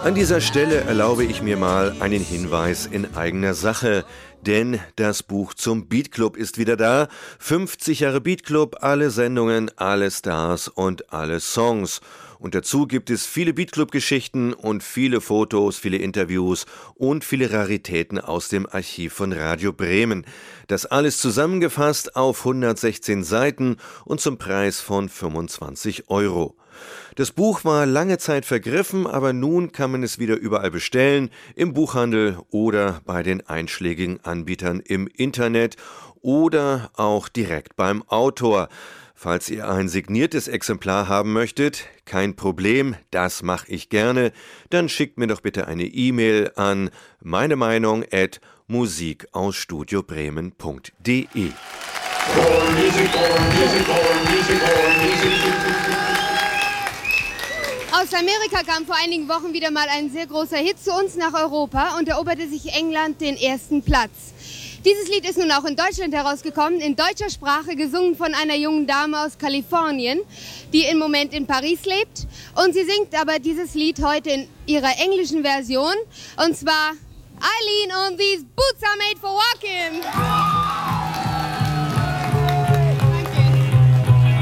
An dieser Stelle erlaube ich mir mal einen Hinweis in eigener Sache. Denn das Buch zum Beat Club ist wieder da. 50 Jahre Beat Club, alle Sendungen, alle Stars und alle Songs. Und dazu gibt es viele Beat Club Geschichten und viele Fotos, viele Interviews und viele Raritäten aus dem Archiv von Radio Bremen. Das alles zusammengefasst auf 116 Seiten und zum Preis von 25 €. Das Buch war lange Zeit vergriffen, aber nun kann man es wieder überall bestellen, im Buchhandel oder bei den einschlägigen Anbietern im Internet oder auch direkt beim Autor. Falls ihr ein signiertes Exemplar haben möchtet, kein Problem, das mache ich gerne, dann schickt mir doch bitte eine E-Mail an meinemeinung@musikausstudiobremen.de. Aus Amerika kam vor einigen Wochen wieder mal ein sehr großer Hit zu uns nach Europa und eroberte sich England den ersten Platz. Dieses Lied ist nun auch in Deutschland herausgekommen, in deutscher Sprache, gesungen von einer jungen Dame aus Kalifornien, die im Moment in Paris lebt. Und sie singt aber dieses Lied heute in ihrer englischen Version, und zwar Eileen und These Boots Are Made for Walking.